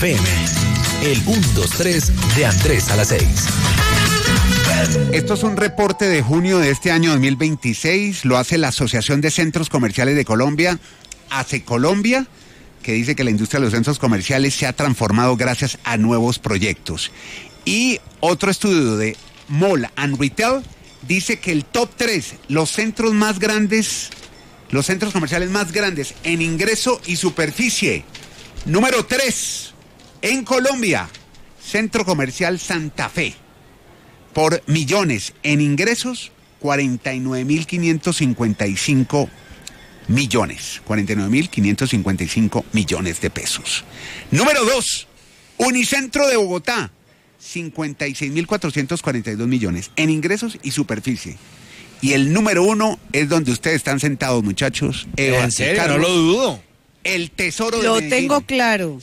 PM. El 1, 2, 3 de Andrés a las 6. Esto es un reporte de junio de este año 2026, lo hace la Asociación de Centros Comerciales de Colombia, ACE Colombia, que dice que la industria de los centros comerciales se ha transformado gracias a nuevos proyectos. Y otro estudio de Mall and Retail dice que el top 3, los centros comerciales más grandes en ingreso y superficie. Número 3, en Colombia, Centro Comercial Santa Fe. Por millones en ingresos, 49.555 millones. 49.555 millones de pesos. Número 2, Unicentro de Bogotá, 56.442 millones en ingresos y superficie. Y el número 1 es donde ustedes están sentados, muchachos. ¿En serio? No lo dudo. El Tesoro de Lo Medellín, tengo claro.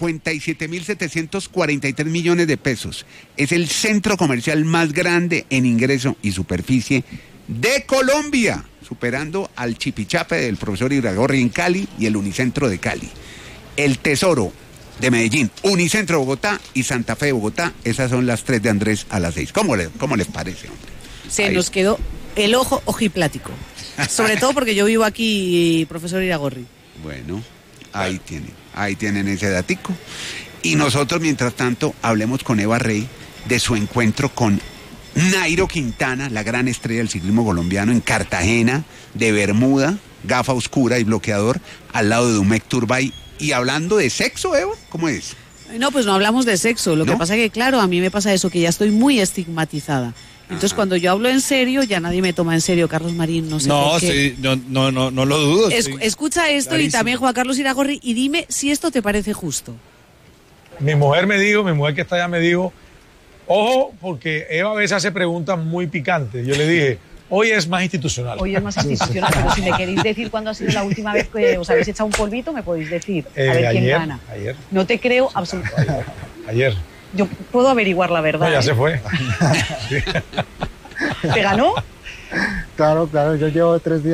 57.743 millones de pesos. Es el centro comercial más grande en ingreso y superficie de Colombia, superando al Chipichape del profesor Iragorri en Cali y el Unicentro de Cali. El Tesoro de Medellín, Unicentro de Bogotá y Santa Fe de Bogotá, esas son las 3 de Andrés a las 6. ¿Cómo les parece, hombre? Se nos quedó el ojo ojiplático. Sobre todo porque yo vivo aquí, profesor Iragorri. Bueno, ahí tienen ese datico. Y nosotros, mientras tanto, hablemos con Eva Rey de su encuentro con Nairo Quintana, la gran estrella del ciclismo colombiano, en Cartagena, de bermuda, gafa oscura y bloqueador, al lado de Dumek Turbay. Y hablando de sexo, Eva, ¿cómo es? No, pues no hablamos de sexo. Lo que pasa es que, claro, a mí me pasa eso, que ya estoy muy estigmatizada. Entonces, cuando yo hablo en serio, ya nadie me toma en serio. Carlos Marín, no sé por qué. Sí, no lo dudo. Escucha esto, clarísimo. Y también Juan Carlos Iragorri, y dime si esto te parece justo. Mi mujer que está allá me dijo, ojo, porque Eva a veces hace preguntas muy picantes. Yo le dije, hoy es más institucional. Hoy es más institucional, pero si me queréis decir cuándo ha sido la última vez que os habéis echado un polvito, me podéis decir. A ver quién gana. Ayer. No te creo absolutamente. Ayer. Yo puedo averiguar la verdad. No, ya se fue. ¿Te ganó? Claro, yo llevo 3 días.